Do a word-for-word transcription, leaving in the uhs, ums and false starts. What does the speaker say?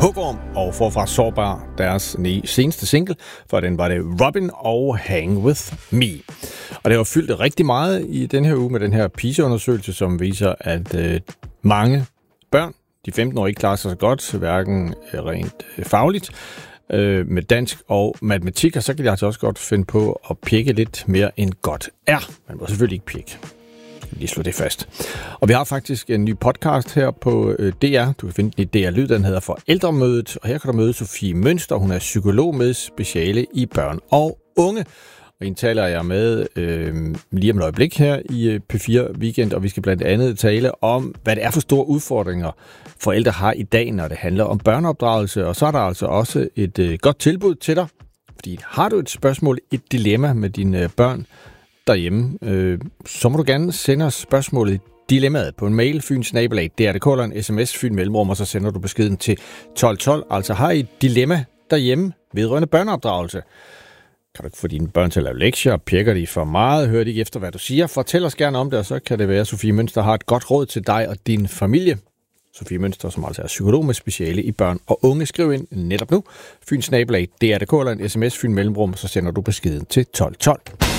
Hugorm og Forfra Sårbar, deres seneste single, for den var det Robin og Hang With Me. Og det har fyldt rigtig meget i den her uge med den her PISA-undersøgelse, som viser, at øh, mange børn, de femten år, ikke klarer sig så godt, hverken rent øh, fagligt, øh, med dansk og matematik, og så kan de altså også godt finde på at pjekke lidt mere end godt er. Man må selvfølgelig ikke pjekke. Lige slå det fast. Og vi har faktisk en ny podcast her på D R. Du kan finde den i D R Lyd, den hedder Forældremødet. Og her kan du møde Sofie Mønster. Hun er psykolog med speciale i børn og unge. Og en taler jeg med øh, lige om et øjeblik her i P fire Weekend. Og vi skal blandt andet tale om, hvad det er for store udfordringer forældre har i dag, når det handler om børneopdragelse. Og så er der altså også et øh, godt tilbud til dig. Fordi har du et spørgsmål, et dilemma med dine børn derhjemme, øh, så må du gerne sende os spørgsmålet dilemmaet på en mail, fynsnabelag, D R punktum D K, eller en sms, Fyn Mellemrum, og så sender du beskeden til tolv tolv. Altså har I et dilemma derhjemme vedrørende børneopdragelse? Kan du ikke få dine børn til at lave lektier? Pjekker de for meget? Hører de ikke efter, hvad du siger? Fortæl os gerne om det, og så kan det være, at Sofie Mønster har et godt råd til dig og din familie. Sofie Mønster, som altså er psykolog med speciale i børn og unge. Skriv ind netop nu, fynsnabelag, D R punktum D K, eller en sms, Fyn Mellemrum, og så sender du beskeden til tolv tolv.